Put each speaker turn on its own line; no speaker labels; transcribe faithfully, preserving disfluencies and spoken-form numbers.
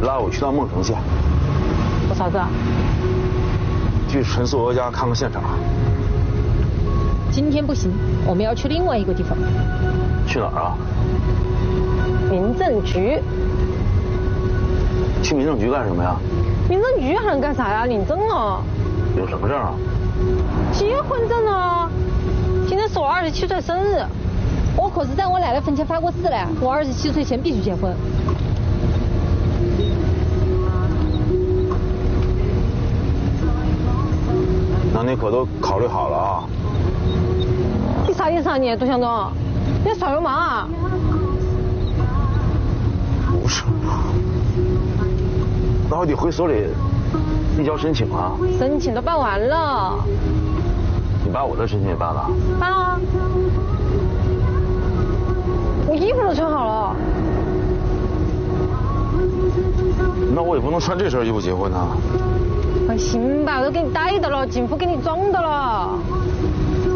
拉我去趟孟城县。
做啥子啊？
去陈素娥家看看现场。
今天不行，我们要去另外一个地方。
去哪儿啊？
民政局。
去民政局干什么呀？
民政局还能干啥呀？领证啊。
领什么证啊？
结婚证啊。今天是我二十七岁生日，我可是在我奶奶坟前发过誓嘞，我二十七岁前必须结婚。
那你可都考虑好了啊？
你啥意思啊你，杜向东？你耍流氓啊？
不是，那我得回所里递交申请啊。
申请都办完了。
你把我的申请也办了？
办啊！我衣服都穿好了。
那我也不能穿这身衣服结婚啊。
放心吧，我都给你带的了，警服给你装的了。